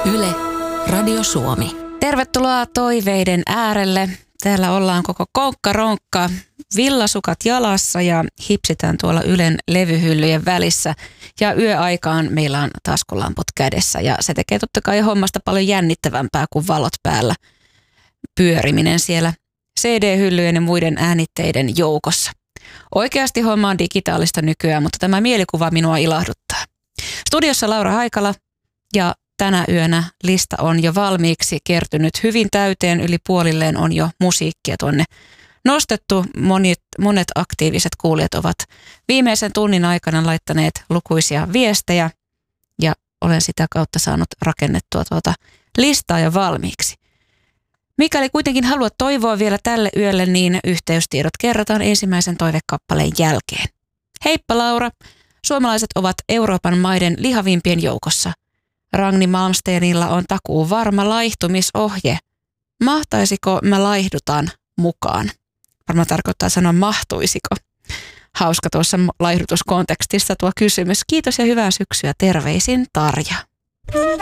Yle, Radio Suomi. Tervetuloa toiveiden äärelle. Täällä ollaan koko konkka-ronkka, villasukat jalassa ja hipsitään tuolla Ylen levyhyllyjen välissä. Ja yöaikaan meillä on taskulamput kädessä ja se tekee totta kai hommasta paljon jännittävämpää kuin valot päällä pyöriminen siellä CD-hyllyjen ja muiden äänitteiden joukossa. Oikeasti homma on digitaalista nykyään, mutta tämä mielikuva minua ilahduttaa. Studiossa Laura Haikala ja tänä yönä lista on jo valmiiksi kertynyt hyvin täyteen, yli puolilleen on jo musiikkia tuonne nostettu. Monet aktiiviset kuulijat ovat viimeisen tunnin aikana laittaneet lukuisia viestejä ja olen sitä kautta saanut rakennettua tuota listaa jo valmiiksi. Mikäli kuitenkin haluat toivoa vielä tälle yölle, niin yhteystiedot kerrotaan ensimmäisen toivekappaleen jälkeen. Heippa Laura, suomalaiset ovat Euroopan maiden lihavimpien joukossa. Ragni Malmsteenilla on takuu varma laihtumisohje. Mahtaisiko mä laihdutan mukaan? Varmaan tarkoittaa sanoa mahtuisiko. Hauska tuossa laihdutuskontekstissa tuo kysymys. Kiitos ja hyvää syksyä. Terveisin Tarja.